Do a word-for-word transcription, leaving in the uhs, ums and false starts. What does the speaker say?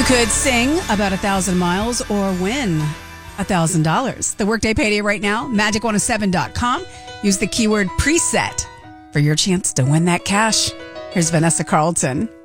You could sing about a thousand miles or win a thousand dollars. The Workday Payday right now, magic one oh seven dot com. Use the keyword preset for your chance to win that cash. Here's Vanessa Carlton.